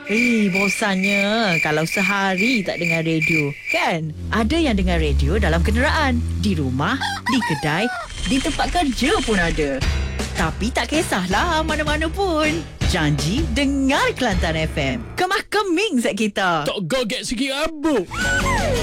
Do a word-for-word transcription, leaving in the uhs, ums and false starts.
Eh, bosannya kalau sehari tak dengar radio. Kan? Ada yang dengar radio dalam kenderaan, di rumah, di kedai, di tempat kerja pun ada. Tapi tak kisahlah mana-mana pun. Janji dengar Kelantan F M. Kemah keming zat kita. Tak goget sikit abuk.